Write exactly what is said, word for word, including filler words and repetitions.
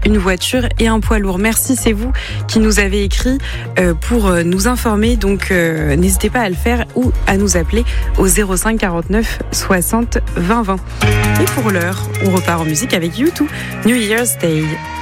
une voiture et un poids lourd. Merci, c'est vous qui nous avez écrit euh, pour nous informer. Donc euh, n'hésitez pas à le faire ou à nous appeler au zéro cinq quarante-neuf soixante vingt vingt. Et pour l'heure, on repart en musique avec U deux, New Year's Day.